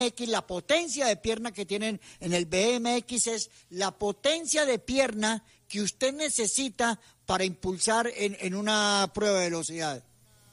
la potencia de pierna que tienen en el BMX es la potencia de pierna que usted necesita para impulsar en una prueba de velocidad.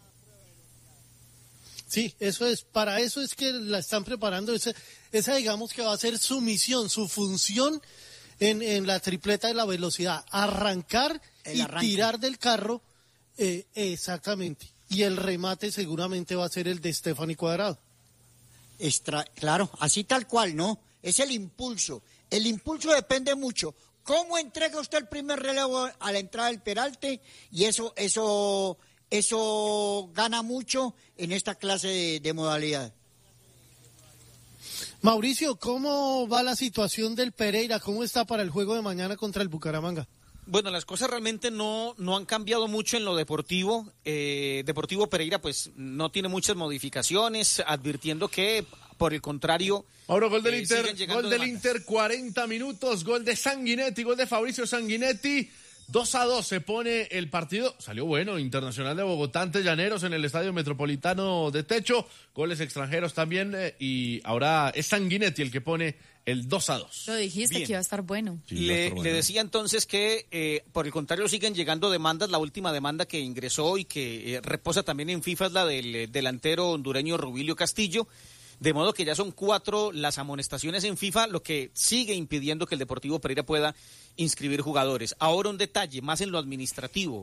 Sí, eso es, para eso es que la están preparando, esa digamos que va a ser su misión, su función en la tripleta de la velocidad, arrancar y tirar del carro, exactamente, y el remate seguramente va a ser el de Stephanie Cuadrado. Claro, así tal cual, ¿no? Es el impulso depende mucho. ¿Cómo entrega usted el primer relevo a la entrada del peralte? Y eso gana mucho en esta clase de modalidad. Mauricio, ¿cómo va la situación del Pereira? ¿Cómo está para el juego de mañana contra el Bucaramanga? Bueno, las cosas realmente no han cambiado mucho en lo deportivo. Deportivo Pereira pues no tiene muchas modificaciones, advirtiendo que por el contrario... Ahora gol del Inter, 40 minutos, gol de Sanguinetti, gol de Fabricio Sanguinetti. 2-2 se pone el partido. Salió bueno, Internacional de Bogotá ante Llaneros en el Estadio Metropolitano de Techo. Goles extranjeros también. Y ahora es Sanguinetti el que pone el 2-2. Lo dijiste. Bien. Que iba a estar bueno. Sí, le decía entonces que, por el contrario, siguen llegando demandas. La última demanda que ingresó y que reposa también en FIFA es la del delantero hondureño Rubilio Castillo. De modo que ya son 4 las amonestaciones en FIFA, lo que sigue impidiendo que el Deportivo Pereira pueda inscribir jugadores. Ahora un detalle, más en lo administrativo.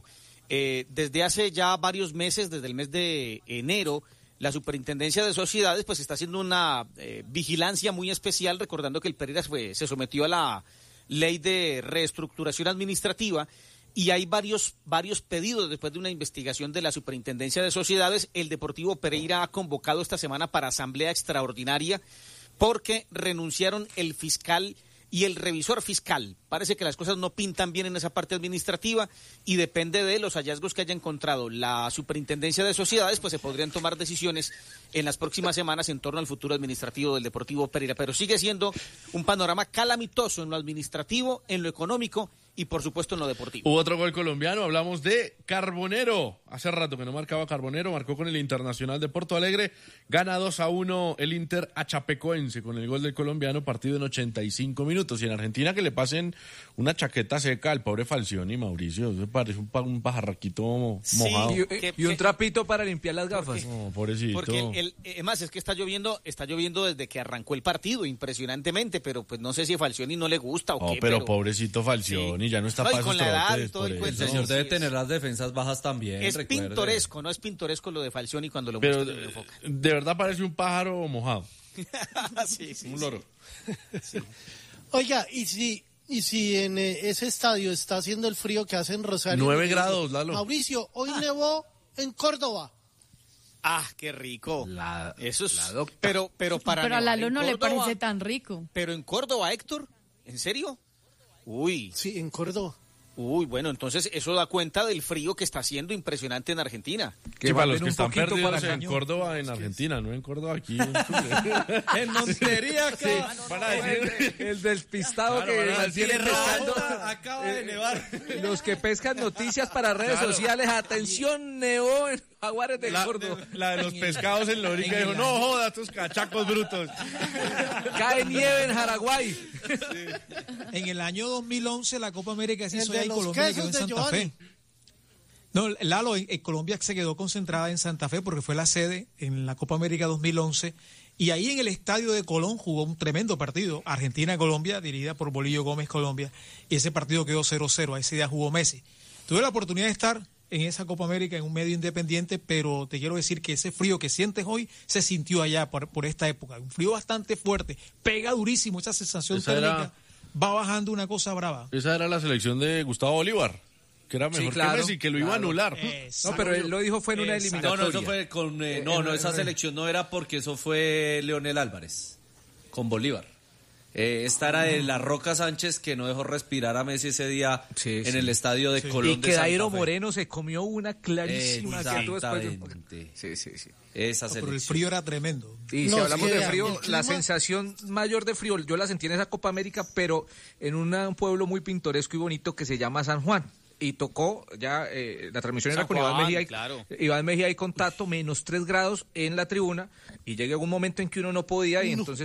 Desde hace ya varios meses, desde el mes de enero, la Superintendencia de Sociedades pues está haciendo una vigilancia muy especial, recordando que el Pereira se sometió a la ley de reestructuración administrativa. Y hay varios pedidos después de una investigación de la Superintendencia de Sociedades. El Deportivo Pereira ha convocado esta semana para asamblea extraordinaria porque renunciaron el fiscal y el revisor fiscal. Parece que las cosas no pintan bien en esa parte administrativa y depende de los hallazgos que haya encontrado la Superintendencia de Sociedades, pues se podrían tomar decisiones en las próximas semanas en torno al futuro administrativo del Deportivo Pereira. Pero sigue siendo un panorama calamitoso en lo administrativo, en lo económico y por supuesto en lo deportivo. Hubo otro gol colombiano, hablamos de Carbonero. Hace rato que no marcaba Carbonero, marcó con el Internacional de Porto Alegre. Gana 2-1 el Inter a Chapecoense con el gol del colombiano, partido en 85 minutos. Y en Argentina que le pasen una chaqueta seca al pobre Falcioni, Mauricio. Eso parece un pajarraquito mojado. Sí, y un trapito para limpiar las gafas. No, pobrecito. Porque además es que está lloviendo desde que arrancó el partido, impresionantemente, pero pues no sé si a Falcioni no le gusta o qué. Pero pobrecito Falcioni. Sí. Ya no está para con la edad y todo el cuento. El señor debe tener las defensas bajas también. Es pintoresco, no es pintoresco lo de Falcioni cuando lo muestra en el enfoque. De verdad parece un pájaro mojado. Sí, un loro. Sí. Oiga, y si en ese estadio está haciendo el frío que hace en Rosario. 9 grados, Lalo. Mauricio, hoy nevó en Córdoba. Ah, qué rico. Eso es. Pero a Lalo no le parece tan rico. Pero en Córdoba, Héctor, ¿en serio? Uy. Sí, en Córdoba. Uy, bueno, entonces eso da cuenta del frío que está haciendo impresionante en Argentina. Sí, para los que están perdidos en Córdoba, en Argentina, no en Córdoba, aquí. En Montería, acá. Sí. El despistado claro, que mantiene pescando. Acaba de nevar. Los que pescan noticias para redes sociales, atención, nevó en Jaguares de Córdoba. La de los pescados en Lorica dijo, no joda, estos cachacos brutos. Cae nieve en Jaraguay. Sí. En el año 2011 la Copa América se hizo allá en Colombia, quedó en Santa Fe. No, Lalo, en Colombia se quedó concentrada en Santa Fe porque fue la sede en la Copa América 2011 y ahí en el estadio de Colón jugó un tremendo partido, Argentina-Colombia, dirigida por Bolillo Gómez Colombia, y ese partido quedó 0-0, ese día jugó Messi. Tuve la oportunidad de estar en esa Copa América en un medio independiente, pero te quiero decir que ese frío que sientes hoy se sintió allá por esta época, un frío bastante fuerte, pega durísimo, esa sensación térmica va bajando una cosa brava. Esa era la selección de Gustavo Bolívar, que era mejor que Messi, que lo iba a anular. No, pero él lo dijo fue en una eliminatoria. No, eso fue con esa selección no era porque eso fue Leonel Álvarez con Bolívar. Esta era de la Roca Sánchez que no dejó respirar a Messi ese día en el estadio de Colón. Y que Dairo Moreno se comió una clarísima. Exactamente. Sí. Esa pero el frío era tremendo. Y si hablamos de frío, la sensación mayor de frío, yo la sentí en esa Copa América, pero en un pueblo muy pintoresco y bonito que se llama San Juan. y tocó ya la transmisión era con Juan, Iván Mejía, claro. Iván Mejía y Contacto, -3 grados en la tribuna, y llega un momento en que uno no podía y entonces